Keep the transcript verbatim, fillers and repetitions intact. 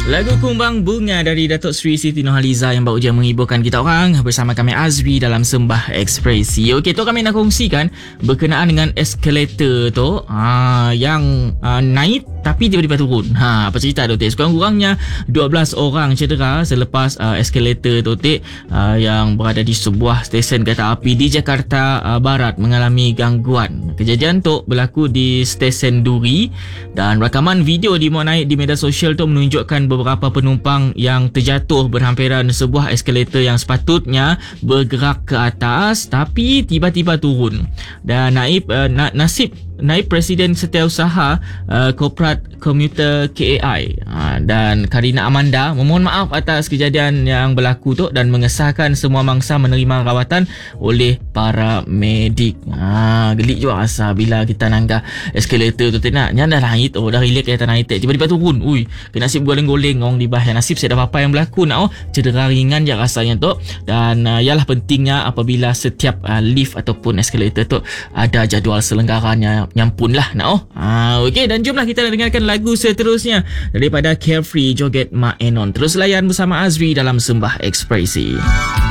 Lagu Kumbang Bunga dari Datuk Seri Siti Nurhaliza yang baru je menghiburkan kita orang bersama kami Azri dalam Sembah Ekspresi. Okey, tu kami nak kongsikan berkenaan dengan eskalator tu ha, yang ha, naik tapi tiba-tiba turun. Ha, apa cerita tu, Tik? Sekurang-kurangnya dua belas orang cedera selepas uh, eskalator tu, Tik, uh, yang berada di sebuah stesen kereta api di Jakarta uh, Barat mengalami gangguan. Kejadian tu berlaku di stesen Duri dan rakaman video dimuat naik di media sosial tu menunjukkan beberapa penumpang yang terjatuh berhampiran sebuah eskalator yang sepatutnya bergerak ke atas tapi tiba-tiba turun. Dan naib uh, na- nasib naib Presiden Setiausaha uh, Korporat Komuter K A I uh, dan Karina Amanda memohon maaf atas kejadian yang berlaku tu dan mengesahkan semua mangsa menerima rawatan oleh para medik. Ha, gelik juga rasa bila kita nanggah eskalator tu, tak nak nyanda naik oh dah relax kereta naik tiba-tiba turun. Ui, kena nasib goleng-goleng orang di bahaya. Nasib saya dah apa yang berlaku nak oh cedera ringan je rasanya tu. Dan uh, ialah pentingnya apabila setiap uh, lift ataupun eskalator tu ada jadual selenggaranya nyampun lah nak oh. Ha, okey, dan jomlah kita dengarkan lagu seterusnya daripada Carefree Joget Mak Enon. Terus layan bersama Azri dalam Sembah Ekspresi.